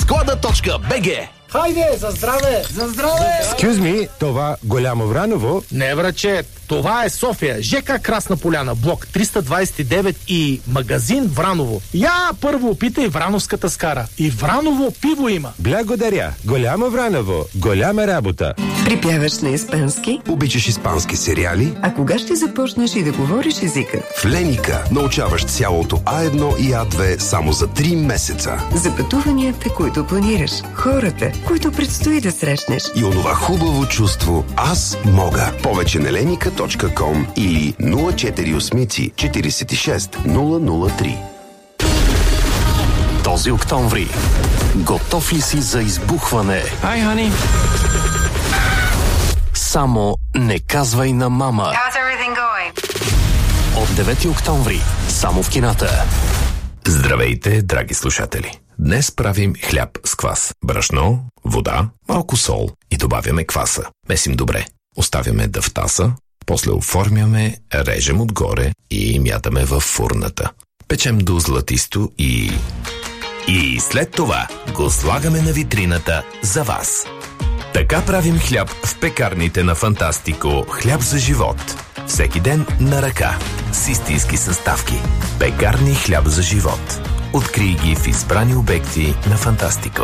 skoda.bg. Хайде, за здраве! За здраве! Excuse me, това Голямо Враново? Не, враче, това е София, ЖК Красна поляна, блок 329 и магазин Враново. Я първо опитай врановската скара. И Враново пиво има. Благодаря. Голямо Враново. Голяма работа. Припяваш на испански? Обичаш испански сериали? А кога ще започнеш и да говориш езика? В Леника научаваш цялото А1 и А2 само за 3 месеца. За пътуванията, които планираш, хората, които предстои да срещнеш. И онова хубаво чувство «Аз мога». Повече на lenika.com или 048 46 003. Този октомври готов ли си за избухване? Ай, Хани. Само не казвай на мама. How's everything going? От 9 октомври само в кината. Здравейте, драги слушатели! Днес правим хляб с квас. Брашно, вода, малко сол и добавяме кваса. Месим добре. Оставяме да втаса, после оформяме, режем отгоре и мятаме във фурната. Печем до златисто и след това го слагаме на витрината за вас. Така правим хляб в пекарните на Фантастико. Хляб за живот. Всеки ден на ръка. С истински съставки. Пекарни хляб за живот. Открий ги в избрани обекти на Фантастико.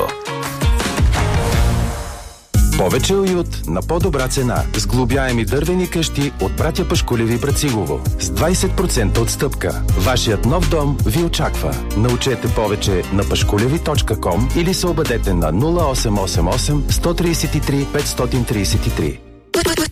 Повече уют на по-добра цена. Сглобяеми дървени къщи от братя Пашкулеви Брацигово. С 20% отстъпка. Вашият нов дом ви очаква. Научете повече на pashkulevi.com или се обадете на 0888 133 533.